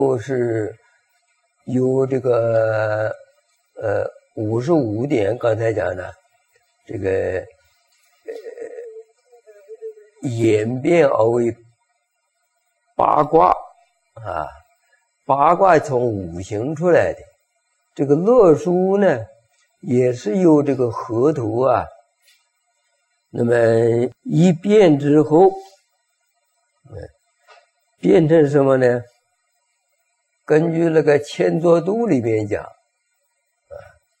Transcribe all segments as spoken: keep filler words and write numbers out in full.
或是由这个呃五十五点刚才讲的这个呃演变而为八卦啊，八卦从五行出来的，这个洛书呢也是由这个河图啊，那么一变之后，嗯，变成什么呢？根据那个千作度里面讲，啊，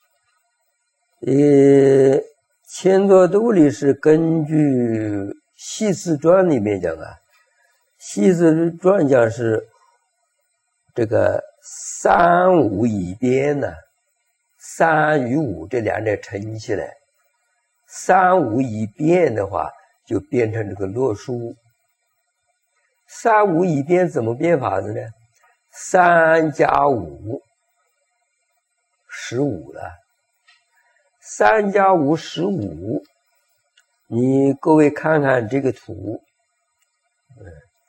呃，千作度里是根据《系辞传》里面讲啊，《系辞传》讲是这个三五一变呢、啊，三与五这两者乘起来，三五一变的话，就变成这个洛书。三五一变怎么变法子呢？三加五，十五了。三加五十五，你各位看看这个图，嗯，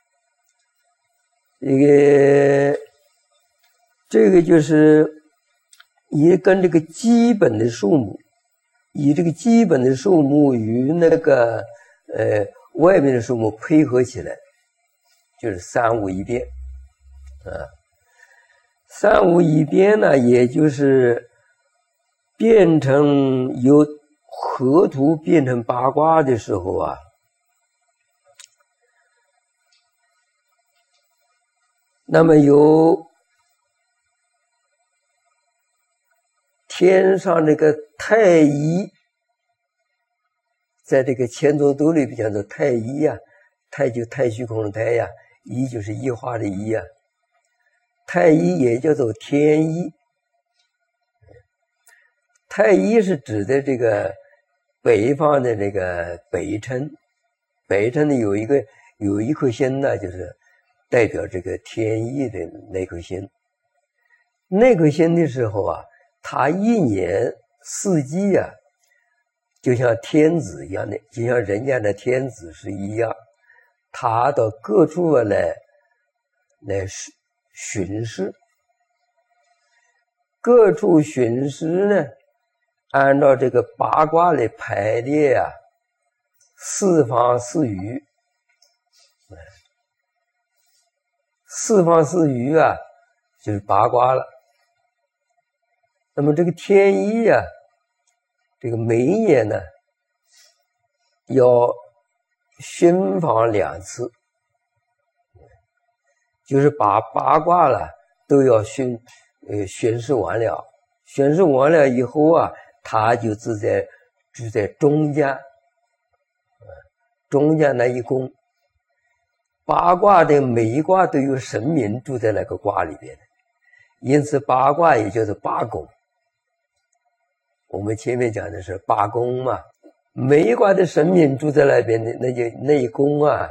这个这个就是也跟这个基本的数目，以这个基本的数目与那个呃外面的数目配合起来，就是三五一变。啊，三五一变呢，也就是变成由河图变成八卦的时候啊，那么由天上这个太一，在这个千作度里边叫做太一呀、啊，太就太虚空的太呀、啊，一就是一化的一呀、啊。太一也叫做天一，太一是指的这个北方的这个北辰，北辰呢有一个有一颗星呢，就是代表这个天意的那颗星。那颗星的时候啊，它一年四季啊，就像天子一样的，就像人家的天子是一样，它到各处来来巡视，各处巡视呢，按照这个八卦的排列啊，四方四余，四方四余啊，就是八卦了。那么这个天一啊，这个每一年呢，要巡访两次。就是把八卦了都要巡，呃，巡视完了，巡视完了以后啊，他就自在住在中间，中间那一宫。八卦的每一卦都有神明住在那个卦里边的，因此八卦也叫做八宫。我们前面讲的是八宫嘛，每一卦的神明住在那边的，那就那一宫啊。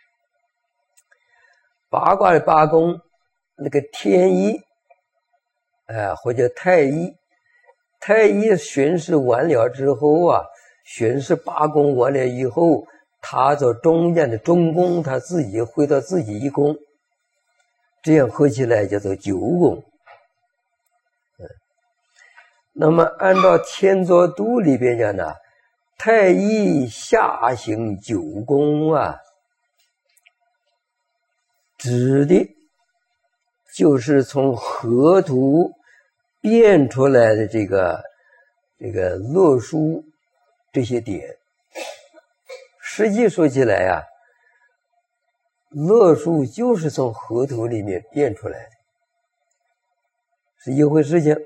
八卦的八宫，那个天一，啊，或者太一，太一巡视完了之后啊，巡视八宫完了以后，他在中间的中宫，他自己回到自己一宫，这样合起来叫做九宫。嗯，那么按照千作度里边讲呢，太一下行九宫啊。指的就是从河图变出来的这个这个洛书这些点。实际说起来啊，洛书就是从河图里面变出来的，是一回事情。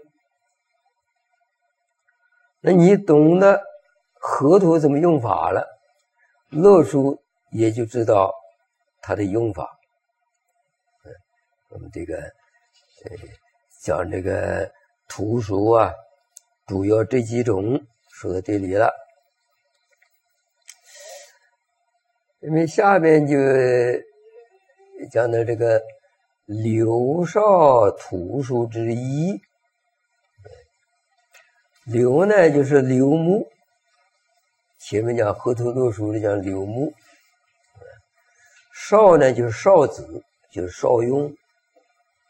那你懂得河图怎么用法了，洛书也就知道它的用法。我们这个呃讲这个图书啊，主要这几种说到这里了。因为下边就讲到这个流少图书之一。流呢就是流木，前面讲河图洛书的讲流木。少呢就是少子，就是少用。